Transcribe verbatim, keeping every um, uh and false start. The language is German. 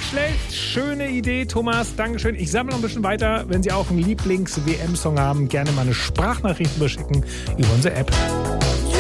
Nicht schlecht, schöne Idee, Thomas, Dankeschön. Ich sammle noch ein bisschen weiter. Wenn Sie auch einen Lieblings-W M-Song haben, gerne mal eine Sprachnachricht überschicken über unsere App.